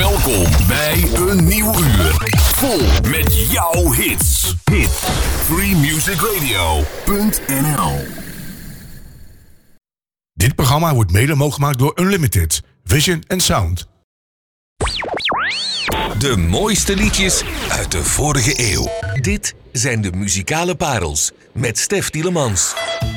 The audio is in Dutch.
Welkom bij een nieuw uur. Vol met jouw hits. freemusicradio.nl. Dit programma wordt mede mogelijk gemaakt door Unlimited, Vision and Sound. De mooiste liedjes uit de vorige eeuw. Dit zijn de muzikale parels met Stef Tielemans.